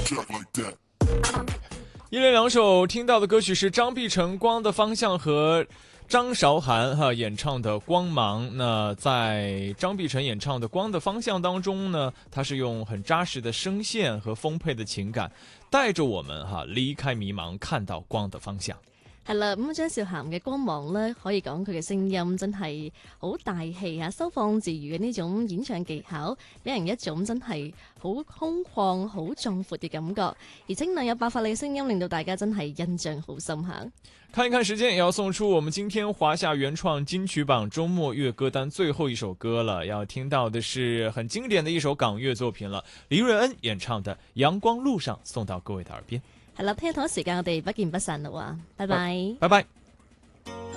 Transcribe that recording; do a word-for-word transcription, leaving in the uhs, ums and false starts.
一连两首听到的歌曲是张碧晨《光的方向》和张韶涵哈演唱的《光芒》。那在张碧晨演唱的《光的方向》當中呢，他是用很扎實的聲線和豐沛的情感，帶着我們哈離開迷茫，看到光的方向。 係啦，咁張韶涵嘅光芒咧，可以講佢嘅聲音真係好大氣啊，收放自如嘅呢種演唱技巧，俾人一種真係好空曠、好壯闊嘅感覺，而清亮有爆發力嘅聲音，令到大家真係印象好深刻。 看一看時間，也要送出我們今天華夏原創金曲榜周末樂歌單最後一首歌了，要聽到的是很經典的一首港樂作品了，黎瑞恩演唱的《陽光路上》，送到各位的耳邊。 係啦，聽日同一時間我哋不見不散啦喎，拜拜， 拜拜。